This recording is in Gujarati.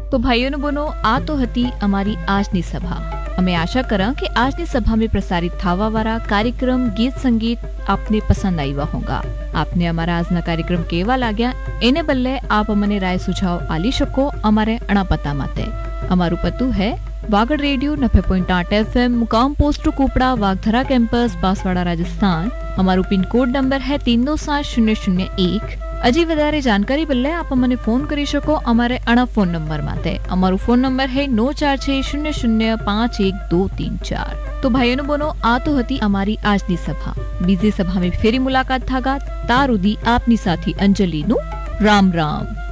તો ભાઈઓનો બનો આ તો હતી અમારી આજની સભા. અમે આશા કરા કે આજની સભામાં પ્રસારિત થવા વાળા કાર્યક્રમ ગીત સંગીત આપને પસંદ આવ્યા હોગા. આપને અમારા આજના કાર્યક્રમ કેવા લાગ્યા એને બદલે આપ અમને રાય સુझाव આલી શકો અમારે અણાપતા માટે. અમારું પતું હે વાગડ રેડિયો 90.8 FM, मुकाम पोस्ट कुपड़ा, वागधरा कैंपस, बांसवाड़ा, राजस्थान. અમારું પિનકોડ નંબર હે 307001. હજી વધારે જાણકારી બદલે આપ મને ફોન કરી શકો અમારે અણા ફોન નંબર માટે. અમારું ફોન નંબર હે 9460051234. તો ભાઈઓનો બનો આ તો હતી અમારી આજની સભા. બીજી સભામાં ફેરી મુલાકાત થાગા. તાર ઉદી આપની સાથી અંજલિનું રામ રામ.